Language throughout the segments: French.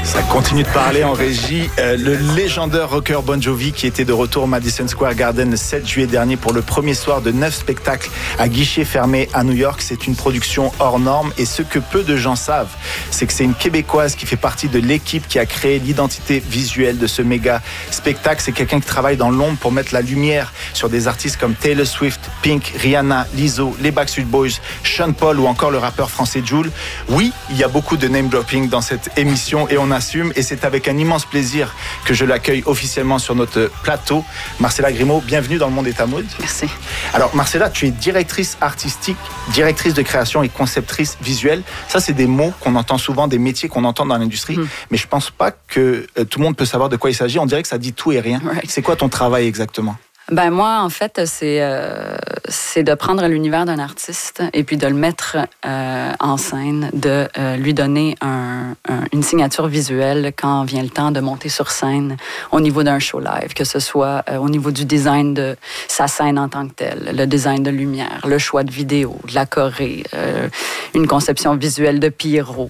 Ça continue de parler en régie. Le légendaire rocker Bon Jovi qui était de retour au Madison Square Garden le 7 juillet dernier pour le premier soir de 9 spectacles à guichet fermé à New York. C'est une production hors norme et ce que peu de gens savent, c'est que c'est une Québécoise qui fait partie de l'équipe qui a créé l'identité visuelle de ce méga spectacle. C'est quelqu'un qui travaille dans l'ombre pour mettre la lumière sur des artistes comme Taylor Swift, Pink, Rihanna, Lizzo, les Backstreet Boys, Sean Paul ou encore le rappeur français Jul. Oui, il y a beaucoup de name dropping dans cette émission et on assume, et c'est avec un immense plaisir que je l'accueille officiellement sur notre plateau. Marcella Grimaud, bienvenue dans le Monde est à mode. Merci. Alors Marcella, tu es directrice artistique, directrice de création et conceptrice visuelle. Ça, c'est des mots qu'on entend souvent, des métiers qu'on entend dans l'industrie, mais je pense pas que tout le monde peut savoir de quoi il s'agit. On dirait que ça dit tout et rien. Right. C'est quoi ton travail exactement? Ben moi, en fait, c'est de prendre l'univers d'un artiste et puis de le mettre en scène, de lui donner une signature visuelle quand vient le temps de monter sur scène au niveau d'un show live, que ce soit au niveau du design de sa scène en tant que telle, le design de lumière, le choix de vidéo, de la choré, une conception visuelle de pyro,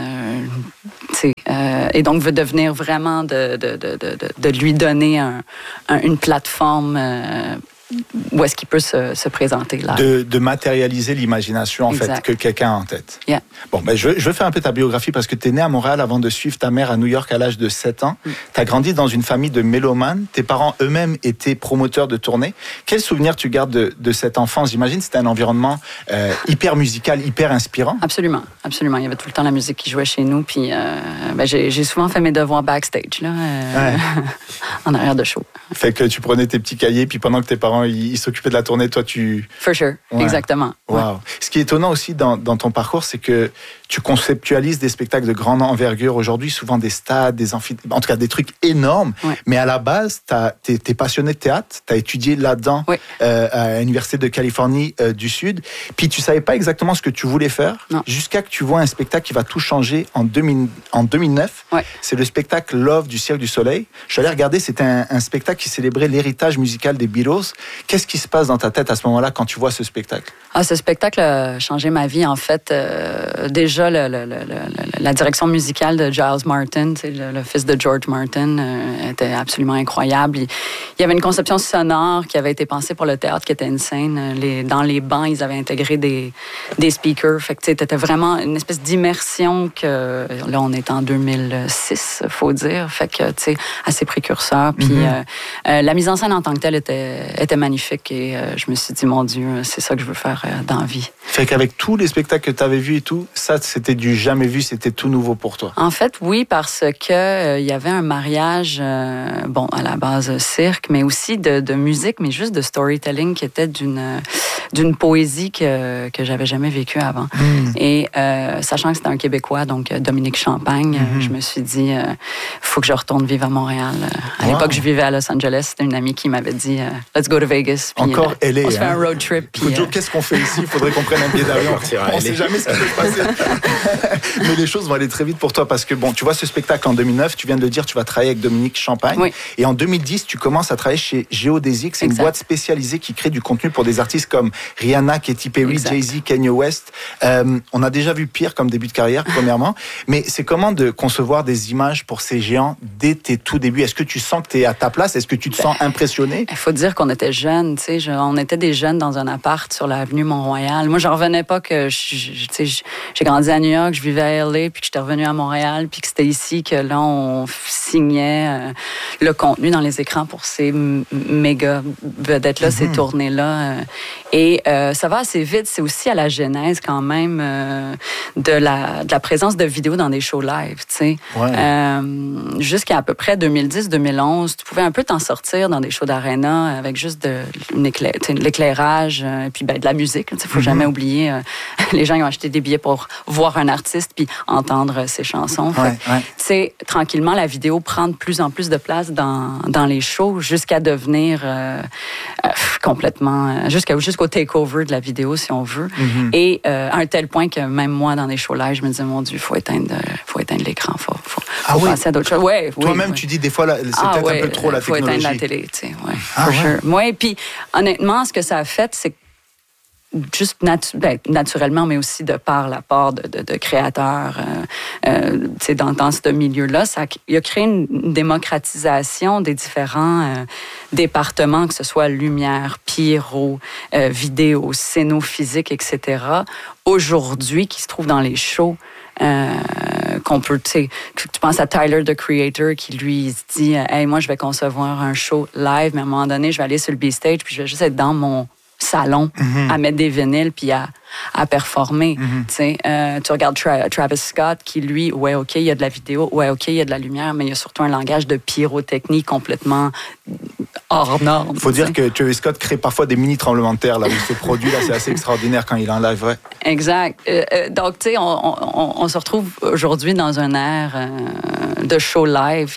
et donc veut devenir vraiment de lui donner une plateforme où est-ce qu'il peut se présenter là. De matérialiser l'imagination, en fait, que quelqu'un a en tête. Yeah. Bon, ben, je veux faire un peu ta biographie parce que tu es né à Montréal avant de suivre ta mère à New York à l'âge de 7 ans. Tu as grandi dans une famille de mélomanes. Tes parents eux-mêmes étaient promoteurs de tournées. Quel souvenir tu gardes de cette enfance? J'imagine que c'était un environnement hyper musical, hyper inspirant. Absolument, absolument. Il y avait tout le temps la musique qui jouait chez nous. Puis j'ai souvent fait mes devoirs backstage, là, en arrière de show. Fait que tu prenais tes petits cahiers, puis pendant que tes parents ils s'occupaient de la tournée, toi tu... For sure, exactement. Wow. Ouais. Ce qui est étonnant aussi dans ton parcours, c'est que tu conceptualises des spectacles de grande envergure aujourd'hui, souvent des stades, des amphithéâtres, en tout cas des trucs énormes. Ouais. Mais à la base, t'es passionné de théâtre, t'as étudié là-dedans à l'Université de Californie du Sud. Puis tu savais pas exactement ce que tu voulais faire jusqu'à que tu vois un spectacle qui va tout changer en 2009. Ouais. C'est le spectacle Love du Cirque du Soleil. Je suis allé regarder, c'était un spectacle qui célébrait l'héritage musical des Beatles. Qu'est-ce qui se passe dans ta tête à ce moment-là quand tu vois ce spectacle? Ce spectacle a changé ma vie. En fait, déjà, la direction musicale de Giles Martin, le fils de George Martin, était absolument incroyable. Il y avait une conception sonore qui avait été pensée pour le théâtre, qui était une scène. Dans les bancs, ils avaient intégré des speakers. Fait que c'était vraiment une espèce d'immersion que... Là, on est en 2006, il faut dire. Fait que, tu sais, assez précurseur. Puis la mise en scène en tant que telle était magnifique. Et je me suis dit, mon Dieu, c'est ça que je veux faire dans la vie. Fait qu'avec tous les spectacles que tu avais vus et tout, ça, c'était du jamais vu, c'était tout nouveau pour toi. En fait, oui, parce que il y avait un mariage, à la base cirque, mais aussi de musique, mais juste de storytelling qui était d'une poésie que j'avais jamais vécue avant. Et sachant que c'était un Québécois, donc Dominique Champagne, je me suis dit, faut que je retourne vivre à Montréal. À l'époque, je vivais à Los Angeles. C'était une amie qui m'avait dit, let's go to Vegas. Puis, encore LA. On se fait un road trip. Puis, qu'est-ce qu'on fait ici? Il faudrait qu'on prenne un billet d'avion. On ne sait jamais ce qui peut se passer. Mais les choses vont aller très vite pour toi parce que, tu vois ce spectacle en 2009, tu viens de le dire, tu vas travailler avec Dominique Champagne. Oui. Et en 2010, tu commences à travailler chez Géodésique. C'est une boîte spécialisée qui crée du contenu pour des artistes comme Rihanna, Katy Perry, Jay-Z, Kanye West. On a déjà vu pire comme début de carrière, premièrement. Mais c'est comment de concevoir des images pour ces géants dès tes tout débuts? Est-ce que tu sens que tu es à ta place? Est-ce que tu te sens impressionné? Il faut dire qu'on était jeunes. On était des jeunes dans un appart sur l'avenue Mont-Royal. Moi, je n'en revenais pas que j'ai grandi à New York, je vivais à LA, puis que j'étais revenue à Montréal, puis que c'était ici que là, on signait le contenu dans les écrans pour ces méga vedettes-là, ces tournées-là. Et ça va assez vite. C'est aussi à la genèse, quand même, de la présence de vidéos dans des shows live, tu sais. Ouais. Jusqu'à à peu près 2010-2011, tu pouvais un peu t'en sortir dans des shows d'aréna avec juste l'éclairage, puis de la musique. Il ne faut jamais oublier, les gens qui ont acheté des billets pour voir un artiste puis entendre ses chansons. Tranquillement, la vidéo prend de plus en plus de place dans les shows jusqu'à devenir complètement... jusqu'au takeover de la vidéo, si on veut. Et à un tel point que même moi, dans des shows live, je me disais, mon Dieu, il faut éteindre l'écran. Faut passer à d'autres choses. Toi-même, tu dis des fois, c'est peut-être un peu trop la technologie. Il faut éteindre la télé, tu sais. Sure. Ouais, puis honnêtement, ce que ça a fait, c'est que juste naturellement, mais aussi de par l'apport de créateurs dans ce milieu-là, il a créé une démocratisation des différents départements, que ce soit lumière, pyro, vidéo, scénophysique, etc., aujourd'hui, qui se trouvent dans les shows. Qu'on peut, tu penses à Tyler, the Creator, qui lui se dit hey, moi, je vais concevoir un show live, mais à un moment donné, je vais aller sur le B-Stage, puis je vais juste être dans mon salon à mettre des vinyles, puis à performer. Tu regardes Travis Scott, qui lui, ouais, OK, il y a de la vidéo, ouais, OK, il y a de la lumière, mais il y a surtout un langage de pyrotechnie complètement hors norme. Il faut dire que Travis Scott crée parfois des mini tremblements de terre, là, où ce produit, là, c'est assez extraordinaire quand il est en live, ouais. Exact. Donc, tu sais, on se retrouve aujourd'hui dans un air de show live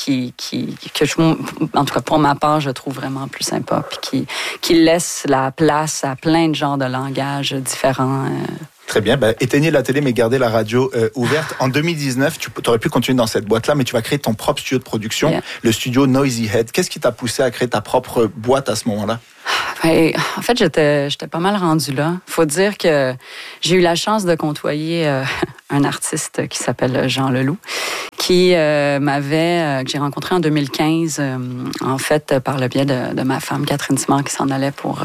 en tout cas, pour ma part, je trouve vraiment plus sympa, puis qui laisse la place à plein de genres de langages différents. Très bien. Éteignez la télé, mais gardez la radio ouverte. En 2019, tu aurais pu continuer dans cette boîte-là, mais tu vas créer ton propre studio de production, le studio Noisy Head. Qu'est-ce qui t'a poussé à créer ta propre boîte à ce moment-là? En fait, j'étais pas mal rendue là. Faut dire que j'ai eu la chance de côtoyer un artiste qui s'appelle Jean Leloup, que j'ai rencontré en 2015, en fait, par le biais de ma femme, Catherine Simard, qui s'en allait pour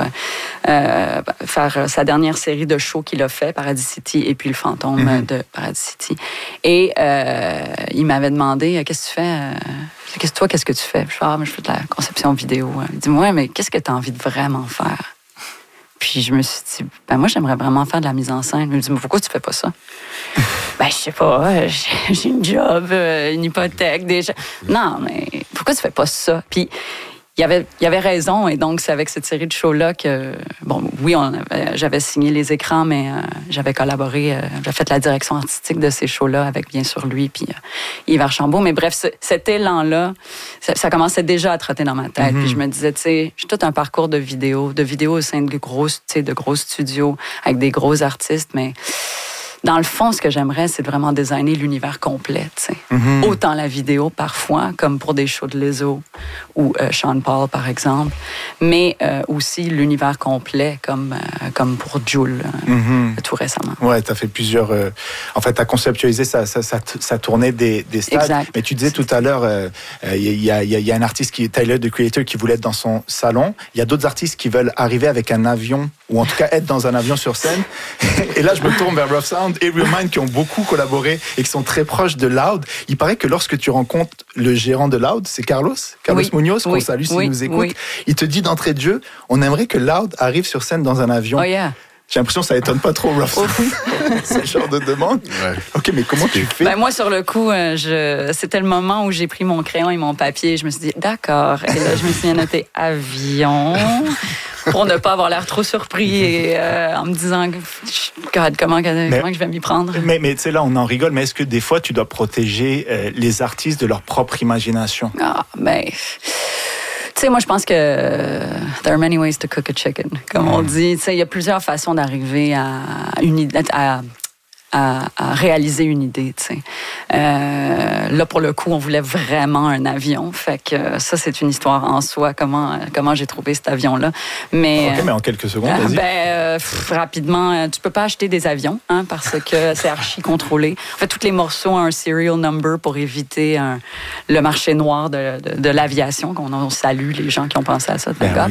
faire sa dernière série de shows qu'il a fait, Paradis City et puis Le Fantôme de Paradis City. Et il m'avait demandé, qu'est-ce que tu fais? Qu'est-ce que tu fais? Je fais de la conception vidéo. Il dit, ouais, mais qu'est-ce que tu as envie de vraiment faire? Puis je me suis dit, moi, j'aimerais vraiment faire de la mise en scène. Il me dit, mais pourquoi tu fais pas ça? Je sais pas, j'ai une job, une hypothèque, déjà. Non, mais pourquoi tu fais pas ça? Puis il y avait raison, et donc c'est avec cette série de shows-là que, oui, j'avais signé les écrans, mais j'avais collaboré, j'ai fait la direction artistique de ces shows-là avec, bien sûr, lui, puis Yves Archambault. Mais bref, cet élan-là, ça commençait déjà à trotter dans ma tête. Puis je me disais, tu sais, j'ai tout un parcours de vidéo au sein de gros studios, avec des gros artistes, mais dans le fond, ce que j'aimerais, c'est vraiment designer l'univers complet. Autant la vidéo, parfois, comme pour des shows de Lizzo ou Sean Paul, par exemple, mais aussi l'univers complet, comme pour Jul, tout récemment. Ouais, tu as fait plusieurs... En fait, tu as conceptualisé sa tournée des stades. Exact. Mais tu disais tout à l'heure, il y a un artiste, Tyler, the Creator, qui voulait être dans son salon. Il y a d'autres artistes qui veulent arriver avec un avion, ou en tout cas être dans un avion sur scène. Et là, je me tourne vers Rough Sound et Real Mind, qui ont beaucoup collaboré et qui sont très proches de Loud. Il paraît que lorsque tu rencontres le gérant de Loud, c'est Carlos Munoz, qu'on salue s'il nous écoute, il te dit d'entrée de jeu, on aimerait que Loud arrive sur scène dans un avion. Oh yeah. J'ai l'impression que ça étonne pas trop Rough Sound. C'est le genre de demande. Ouais. OK, mais comment tu fais? Moi, sur le coup, c'était le moment où j'ai pris mon crayon et mon papier. Je me suis dit, d'accord. Et là, je me suis noté avion pour ne pas avoir l'air trop surpris et en me disant, God, comment que je vais m'y prendre? Mais tu sais, là, on en rigole, mais est-ce que des fois, tu dois protéger les artistes de leur propre imagination? Tu sais, moi, je pense que there are many ways to cook a chicken, comme on dit. Tu sais, il y a plusieurs façons d'arriver à réaliser une idée, tu sais. Là, pour le coup, on voulait vraiment un avion. Fait que ça, c'est une histoire en soi, comment j'ai trouvé cet avion-là. Mais, OK, mais en quelques secondes, vas-y. Rapidement, tu peux pas acheter des avions, parce que c'est archi contrôlé. En fait, tous les morceaux ont un serial number pour éviter le marché noir de l'aviation, qu'on salue les gens qui ont pensé à ça, d'accord?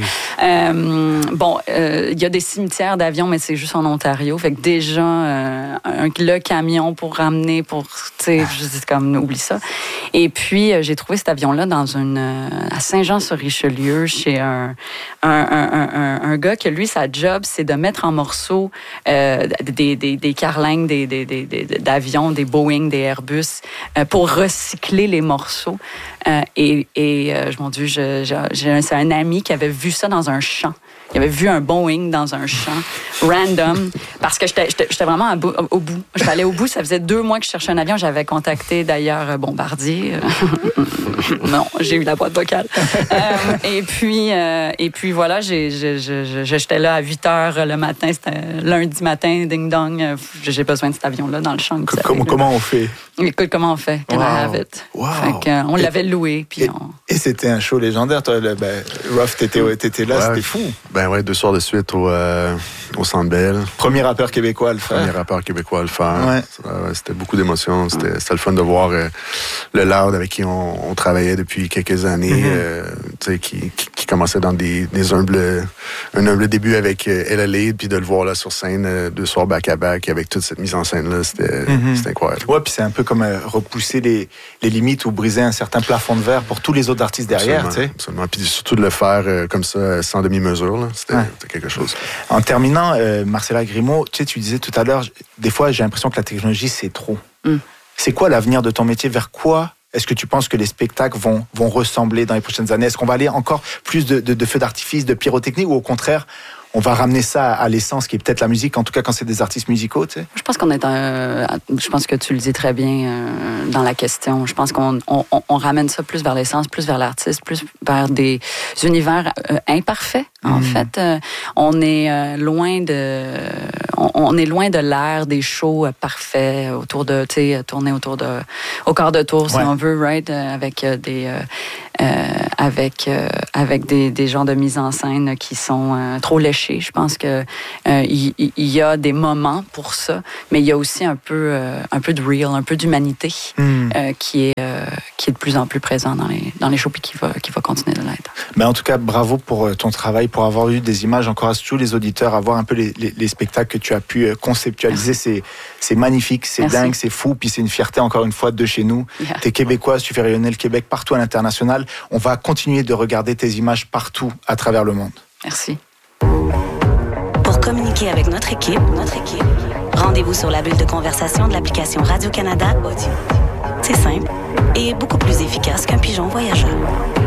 Il y a des cimetières d'avions, mais c'est juste en Ontario. Fait que déjà, le camion pour ramener, tu sais, c'est comme, oublie ça. Et puis, j'ai trouvé cet avion-là à Saint-Jean-sur-Richelieu, chez un gars que, lui, sa job, c'est de mettre en morceaux des carlingues, d'avions, des Boeing, des Airbus, pour recycler les morceaux. Mon Dieu, c'est un ami qui avait vu ça dans un champ. Il avait vu un Boeing dans un champ, random, parce que j'étais vraiment au bout. Je allée au bout, ça faisait 2 mois que je cherchais un avion. J'avais contacté d'ailleurs Bombardier. Non, j'ai eu la boîte vocale. Et puis voilà, j'étais là à 8h le matin, c'était lundi matin, ding-dong. J'ai besoin de cet avion-là dans le champ. Comment on fait? Écoute, comment on fait? Can I have it? Wow. Fait qu'on l'avait loué. Puis et c'était un show légendaire. Toi, Ruff, t'étais là, c'était fou. Ben ouais, 2 soirs de suite au Centre Bell. Premier rappeur québécois à le faire. Premier rappeur québécois à le faire. Ouais. C'était beaucoup d'émotions. C'était le fun de voir le Loud avec qui on travaillait depuis quelques années, qui commençait dans un humble début avec Ella Lead, puis de le voir là sur scène 2 soirs back-à-back avec toute cette mise en scène-là, c'était incroyable. Ouais, puis c'est un peu comme repousser les limites ou briser un certain plafond de verre pour tous les autres artistes derrière, tu sais. Absolument. Puis surtout de le faire comme ça, sans demi-mesure, là, c'était quelque chose. En terminant, Marcella Grimaud, tu disais tout à l'heure, des fois j'ai l'impression que la technologie c'est trop. C'est quoi l'avenir de ton métier? Vers quoi est-ce que tu penses que les spectacles vont ressembler dans les prochaines années? Est-ce qu'on va aller encore plus de feux d'artifice, de pyrotechnie, ou au contraire, on va ramener ça à l'essence qui est peut-être la musique, en tout cas quand c'est des artistes musicaux, tu sais? Je pense je pense que tu le dis très bien dans la question. Je pense qu'on ramène ça plus vers l'essence, plus vers l'artiste, plus vers des univers imparfaits. En fait, on est loin de l'ère des shows parfaits autour de, tu sais, tourner au quart de tour, si on veut, right, avec des genres de mise en scène qui sont trop léchés. Je pense que il y a des moments pour ça, mais il y a aussi un peu de real, un peu d'humanité qui est de plus en plus présent dans les shows, puis qui va continuer de l'être. Mais en tout cas, bravo pour ton travail, pour avoir eu des images. J'encourage tous les auditeurs à voir un peu les spectacles que tu as pu conceptualiser. C'est magnifique, c'est dingue, c'est fou, puis c'est une fierté encore une fois de chez nous. T'es québécoise, tu fais rayonner le Québec partout à l'international. On va continuer de regarder tes images partout à travers le monde. Merci. Pour communiquer avec notre équipe, rendez-vous sur la bulle de conversation de l'application Radio-Canada Audio. C'est simple et beaucoup plus efficace qu'un pigeon voyageur.